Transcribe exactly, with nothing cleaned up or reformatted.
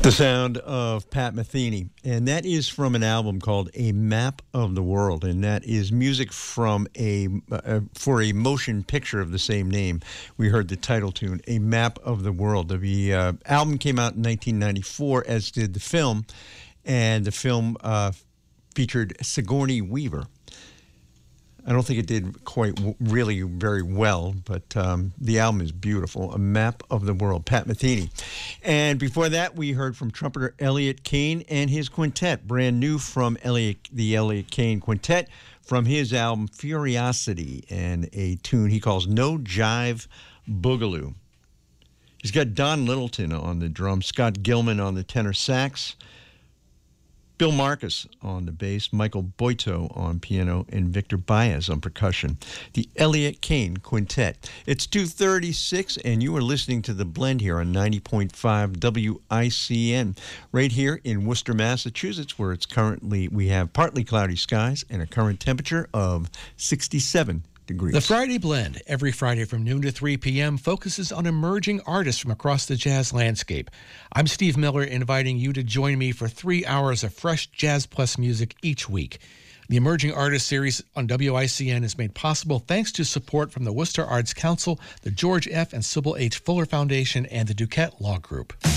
The sound of Pat Metheny, and that is from an album called A Map of the World, and that is music from a uh, for a motion picture of the same name. We heard the title tune, A Map of the World. The uh, album came out in nineteen ninety-four, as did the film, and the film uh, featured Sigourney Weaver. I don't think it did quite w- really very well, but um, the album is beautiful. A Map of the World, Pat Metheny. And before that, we heard from trumpeter Elliott Kane and his quintet, brand new from Elliott, the Elliott Kane Quintet, from his album Furiosity, and a tune he calls No Jive Boogaloo. He's got Don Littleton on the drums, Scott Gilman on the tenor sax, Bill Marcus on the bass, Michael Boito on piano, and Victor Baez on percussion. The Elliott Kane Quintet. It's two thirty-six, and you are listening to The Blend here on ninety point five W I C N, right here in Worcester, Massachusetts, where it's currently, we have partly cloudy skies and a current temperature of sixty-seven degrees. The Friday Blend, every Friday from noon to three p.m., focuses on emerging artists from across the jazz landscape. I'm Steve Miller, inviting you to join me for three hours of fresh Jazz Plus music each week. The Emerging Artists series on W I C N is made possible thanks to support from the Worcester Arts Council, the George F. and Sybil H. Fuller Foundation, and the Duquette Law Group.